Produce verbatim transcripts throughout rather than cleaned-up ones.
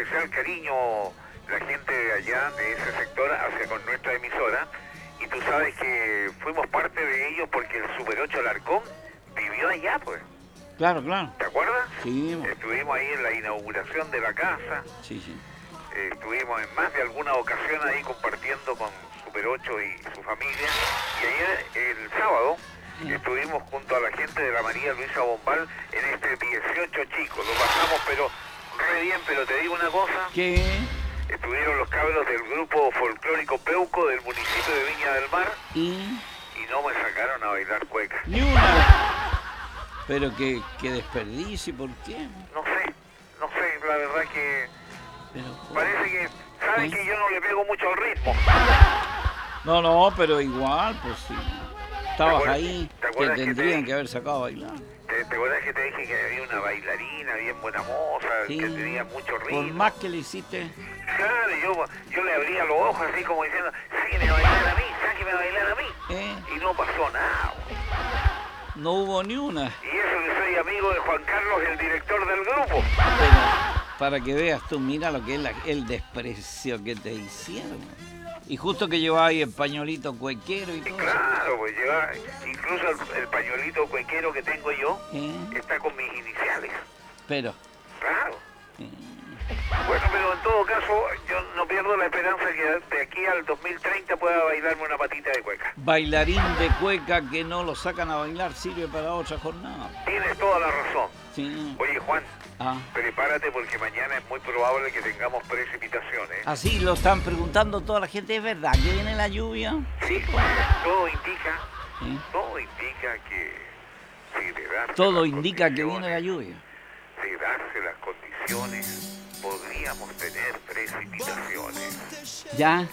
especial cariño la gente de allá, de ese sector, hacia con nuestra emisora. Y tú sabes que fuimos parte de ellos porque el Super ocho Alarcón vivió allá, pues. Claro, claro. ¿Te acuerdas? Sí. Estuvimos ahí en la inauguración de la casa. Sí, sí. Eh, estuvimos en más de alguna ocasión ahí compartiendo con Super ocho y su familia. Y ayer, el sábado, sí, estuvimos junto a la gente de la María Luisa Bombal en este dieciocho chicos. Lo pasamos, pero re bien, pero te digo una cosa. ¿Qué? Estuvieron los cabros del grupo folclórico Peuco del municipio de Viña del Mar. ¿Y? Y no me sacaron a bailar cueca. Ni una. Pero qué, qué desperdicio, ¿por qué? No sé, no sé, la verdad que Pero, parece que saben ¿eh? que yo no le pego mucho al ritmo. No, no, pero igual, pues sí. Estabas acuerdas- ahí, te te acuerdas que tendrían te- que haber sacado a bailar. ¿Te, te acuerdas que te dije que había una bailarina bien buena moza, Sí, que tenía mucho ritmo? por más que le hiciste, Claro, yo, yo le abría los ojos así como diciendo, sáqueme a bailar a mí, sáqueme a bailar a mí. ¿eh? Y no pasó nada. No hubo ni una. Y eso que soy amigo de Juan Carlos, el director del grupo. Pero para que veas tú, mira lo que es la- el desprecio que te hicieron. Y justo que llevaba ahí el pañuelito cuequero y Y todo eso. claro, pues lleva, incluso el, el pañuelito cuequero que tengo yo, ¿Eh? está con mis iniciales. Pero, Claro. eh, Bueno, pero en todo caso, yo no pierdo la esperanza que de aquí al dos mil treinta pueda bailarme una patita de cueca. bailarín de cueca que no lo sacan a bailar sirve para otra jornada. Tienes toda la razón. Sí. Oye, Juan, Ah. prepárate porque mañana es muy probable que tengamos precipitaciones. Así lo están preguntando toda la gente, ¿es verdad que viene la lluvia? Sí, pues, todo indica, ¿Eh? todo indica que si de darse Todo las indica que viene la condiciones- lluvia. De darse las condiciones, podríamos tener precipitaciones. Ya.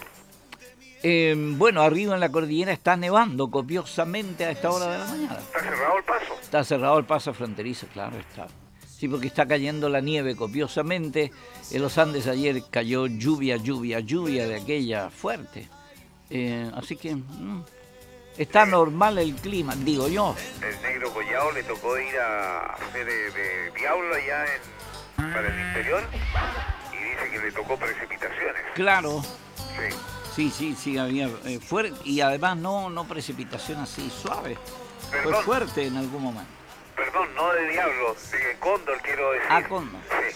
Eh, bueno, arriba en la cordillera está nevando copiosamente a esta hora de la mañana. ¿Está cerrado el paso? Está cerrado el paso fronterizo, claro está. Sí, porque está cayendo la nieve copiosamente. En los Andes ayer cayó lluvia, lluvia, lluvia de aquella fuerte. Eh, así que mm, está normal el clima, digo yo. El negro Collao le tocó ir a hacer de, de diablo allá en, para el interior y dice que le tocó precipitaciones. Claro, Sí. sí, sí, sí, había eh, fuerte. Y además no, no precipitación así suave. Fue Perdón, fuerte en algún momento. perdón, no de diablo, de cóndor quiero decir. Ah, cóndor. Sí.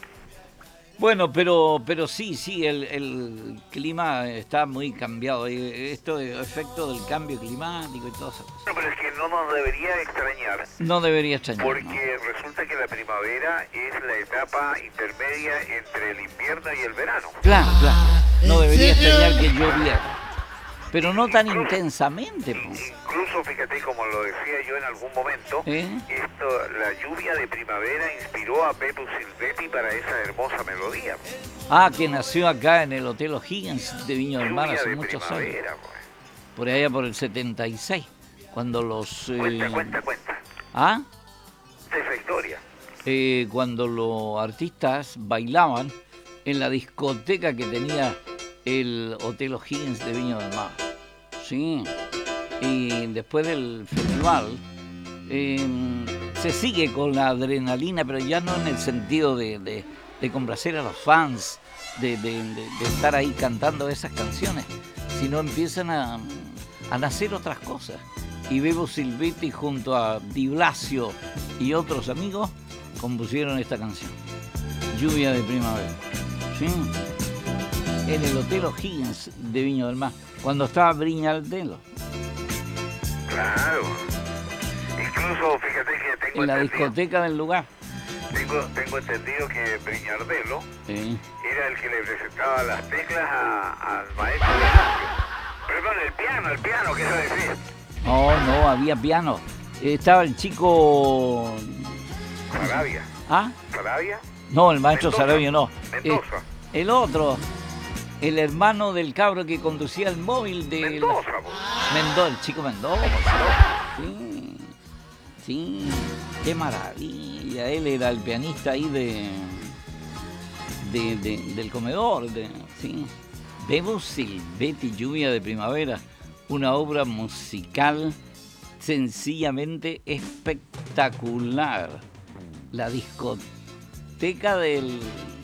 Bueno, pero pero sí, sí, el, el clima está muy cambiado. eh, Esto es efecto del cambio climático y todo eso. No, pero es que no nos debería extrañar No debería extrañar. ¿no? porque resulta que la primavera es la etapa intermedia entre el invierno y el verano. Claro, claro. No debería extrañar que lloviera. Pero no tan intensamente. I- Pues. Incluso, fíjate, como lo decía yo en algún momento, ¿Eh? esto, la lluvia de primavera inspiró a Pepo Silvetti para esa hermosa melodía. Ah, que nació acá en el Hotel O'Higgins de Viña del Mar Lluvia hace de muchos años. primavera, pues. Por allá por el setenta y seis. Cuando los... eh, Cuenta, cuenta, cuenta. ¿Ah? De esa historia. eh, cuando los artistas bailaban en la discoteca que tenía el Hotel O'Higgins de Viña del Mar. Sí. Y después del festival eh, se sigue con la adrenalina, pero ya no en el sentido de, de, de complacer a los fans, de, de, de, de estar ahí cantando esas canciones, sino empiezan a, a nacer otras cosas. Y Bebo Silvetti junto a Di Blasio y otros amigos compusieron esta canción, Lluvia de Primavera. Sí. En el Hotel O'Higgins de Viña del Mar, cuando estaba Briñaldelo, Claro. Incluso, fíjate que tengo en la entendido, discoteca del lugar. tengo, tengo entendido que Briñardelo Sí. era el que le presentaba las teclas a- al maestro de Ignacio. Perdón, el piano, el piano, ¿qué se decir? No, no, había piano. Estaba el chico... Sarabia. ¿Ah? ¿Sarabia? No, el maestro Mendoza. Sarabia no. Mendoza. Eh, el otro, el hermano del cabro que conducía el móvil de... Mendoza, po. Mendoza, el chico Mendoza. Sí, sí, qué maravilla. Él era el pianista ahí de, de, de- del comedor. De, sí. Bebo Silvetti, Lluvia de Primavera, una obra musical sencillamente espectacular. La discoteca del